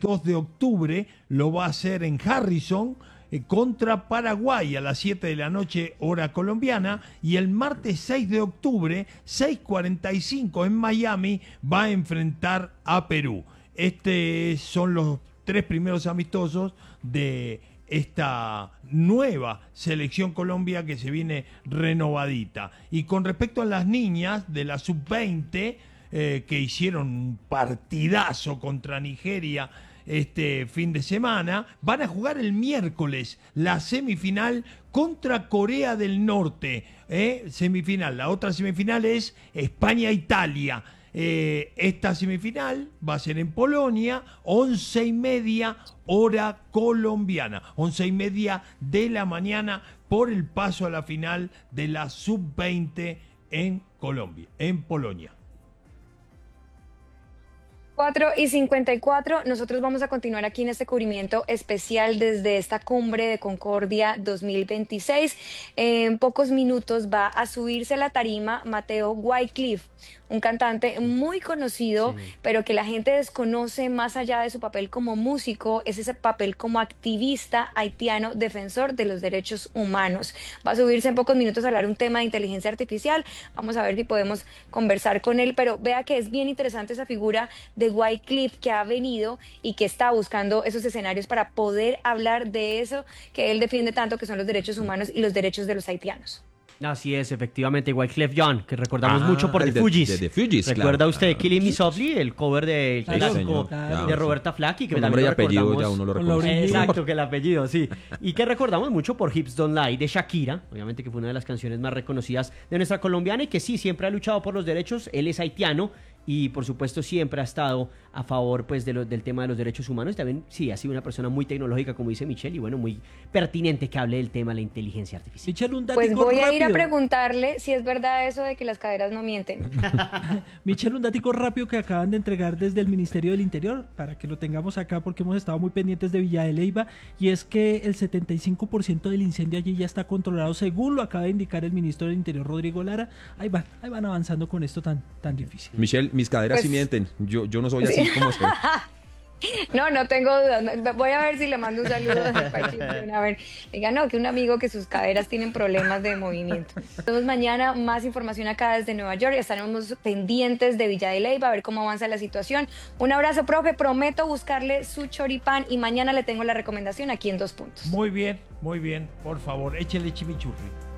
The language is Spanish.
2 de octubre lo va a hacer en Harrison contra Paraguay a las 7 de la noche, hora colombiana, y el martes 6 de octubre, 6:45 en Miami, va a enfrentar a Perú. Son los 3 primeros amistosos de esta nueva selección Colombia que se viene renovadita. Y con respecto a las niñas de la sub-20, que hicieron un partidazo contra Nigeria este fin de semana, van a jugar el miércoles la semifinal contra Corea del Norte. Semifinal. La otra semifinal es España-Italia. Esta semifinal va a ser en Polonia, 11:30 hora colombiana, 11:30 de la mañana, por el paso a la final de la sub-20 en Colombia, en Polonia. 4:54, nosotros vamos a continuar aquí en este cubrimiento especial desde esta cumbre de Concordia 2026. En pocos minutos va a subirse a la tarima Mateo Wycliffe, un cantante muy conocido, sí, pero que la gente desconoce más allá de su papel como músico, es ese papel como activista haitiano, defensor de los derechos humanos. Va a subirse en pocos minutos a hablar un tema de inteligencia artificial. Vamos a ver si podemos conversar con él, pero vea que es bien interesante esa figura de Wycliffe que ha venido y que está buscando esos escenarios para poder hablar de eso que él defiende tanto, que son los derechos humanos y los derechos de los haitianos. Así es, efectivamente, Wyclef Jean, que recordamos mucho por The Fugees. The Fugees, ¿Recuerda claro, usted Killing Me Softly, el cover del clásico de Roberta Flack? Y que el nombre y apellido ya uno lo reconoce. Exacto, que el apellido, sí. Y que recordamos mucho por Hips Don't Lie, de Shakira, obviamente que fue una de las canciones más reconocidas de nuestra colombiana y que sí, siempre ha luchado por los derechos. Él es haitiano y por supuesto siempre ha estado a favor pues del tema de los derechos humanos. También sí, ha sido una persona muy tecnológica, como dice Michelle, y bueno, muy pertinente que hable del tema de la inteligencia artificial. Michelle, un pues voy a ir a preguntarle si es verdad eso de que las caderas no mienten. Michelle, un datico rápido que acaban de entregar desde el Ministerio del Interior, para que lo tengamos acá porque hemos estado muy pendientes de Villa de Leyva, y es que el 75% del incendio allí ya está controlado, según lo acaba de indicar el ministro del Interior, Rodrigo Lara. Ahí van avanzando con esto tan difícil. Michelle, mis caderas pues, sí mienten, yo no soy así como usted. No tengo duda. Voy a ver si le mando un saludo a ver, diga, no, que un amigo que sus caderas tienen problemas de movimiento. Entonces mañana más información acá desde Nueva York, estaremos pendientes de Villa de Leyva, a ver cómo avanza la situación. Un abrazo, profe, prometo buscarle su choripán y mañana le tengo la recomendación aquí en 2 puntos. Muy bien, por favor, échele chimichurri.